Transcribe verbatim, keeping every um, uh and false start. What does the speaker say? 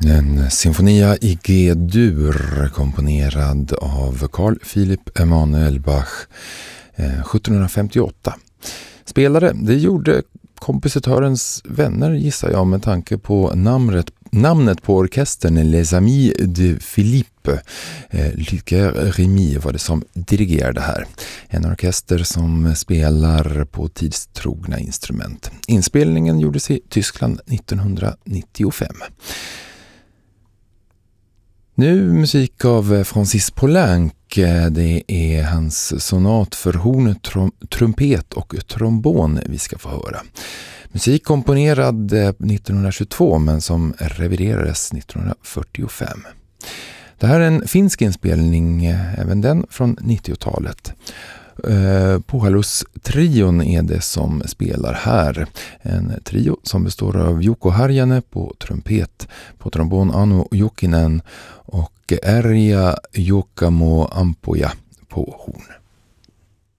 En Sinfonia i G-dur komponerad av Carl Philipp Emanuel Bach eh, sjuttonhundrafemtioåtta. Spelare, det gjorde kompositörens vänner gissar jag med tanke på namnet, namnet på orkestern Les Amis de Philippe. Eh, Luc Remy var det som dirigerade här. En orkester som spelar på tidstrogna instrument. Inspelningen gjordes i Tyskland nittonhundranittiofem. Nu musik av Francis Poulenc. Det är hans sonat för horn, trom- trumpet och trombon vi ska få höra. Musik komponerad nittonhundratjugotvå men som reviderades nittonhundrafyrtiofem. Det här är en finsk inspelning, även den från nittiotalet. Puhalus-trion är det som spelar här. En trio som består av Jouko Harjanne på trumpet, på trombon Anu Jokinen och Erja Jokamo Ampoja på horn.